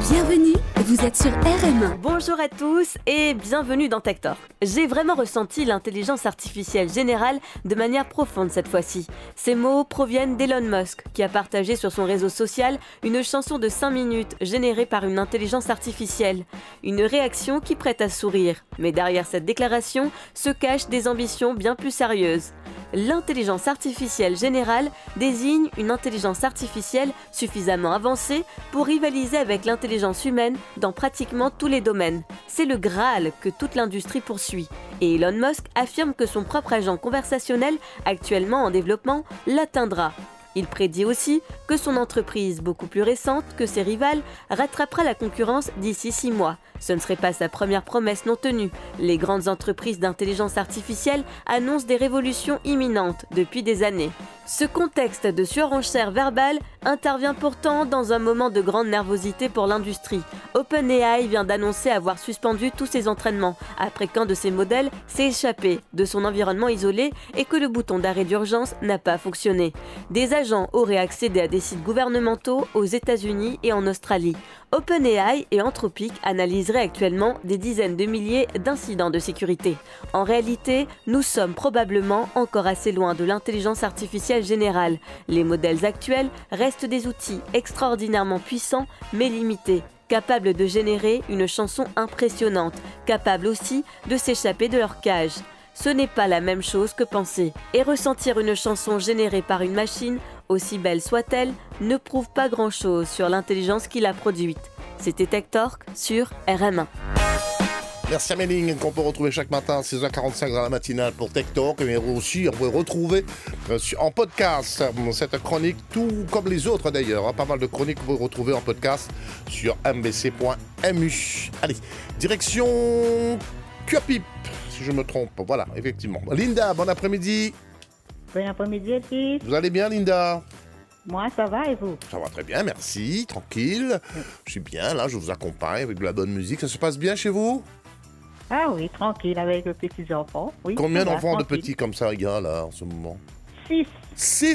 Bienvenue, vous êtes sur RM1. Bonjour à tous et bienvenue dans Tech Talk. J'ai vraiment ressenti l'intelligence artificielle générale de manière profonde cette fois-ci. Ces mots proviennent d'Elon Musk, qui a partagé sur son réseau social une chanson de 5 minutes générée par une intelligence artificielle. Une réaction qui prête à sourire. Mais derrière cette déclaration se cachent des ambitions bien plus sérieuses. L'intelligence artificielle générale désigne une intelligence artificielle suffisamment avancée pour rivaliser avec l'intelligence humaine dans pratiquement tous les domaines. C'est le Graal que toute l'industrie poursuit. Et Elon Musk affirme que son propre agent conversationnel, actuellement en développement, l'atteindra. Il prédit aussi que son entreprise, beaucoup plus récente que ses rivales, rattrapera la concurrence d'ici 6 mois. Ce ne serait pas sa première promesse non tenue. Les grandes entreprises d'intelligence artificielle annoncent des révolutions imminentes depuis des années. Ce contexte de surenchère verbale intervient pourtant dans un moment de grande nervosité pour l'industrie. OpenAI vient d'annoncer avoir suspendu tous ses entraînements après qu'un de ses modèles s'est échappé de son environnement isolé et que le bouton d'arrêt d'urgence n'a pas fonctionné. Des agents auraient accédé à des sites gouvernementaux aux États-Unis et en Australie. OpenAI et Anthropic analyseraient actuellement des dizaines de milliers d'incidents de sécurité. En réalité, nous sommes probablement encore assez loin de l'intelligence artificielle générale. Les modèles actuels restent des outils extraordinairement puissants mais limités, capables de générer une chanson impressionnante, capables aussi de s'échapper de leur cage. Ce n'est pas la même chose que penser. Et ressentir une chanson générée par une machine, aussi belle soit-elle, ne prouve pas grand-chose sur l'intelligence qui l'a produite. C'était Tech Talk sur RM1. Merci Amélie, qu'on peut retrouver chaque matin à 6h45 dans la matinale pour Tech Talk. Mais aussi, on peut retrouver en podcast cette chronique, tout comme les autres d'ailleurs. Pas mal de chroniques que vous pouvez retrouver en podcast sur mbc.mu. Allez, direction Cuapip, si je me trompe. Voilà, effectivement. Linda, bon après-midi. Bon après-midi, Eddie. Vous allez bien, Linda? Moi, ça va et vous? Ça va très bien, merci, tranquille. Je suis bien, là, je vous accompagne avec de la bonne musique. Ça se passe bien chez vous? Ah oui, tranquille, avec les petits enfants. Oui, Combien ça va, d'enfants de tranquille. petits comme ça, il y a là, en ce moment? 6. 6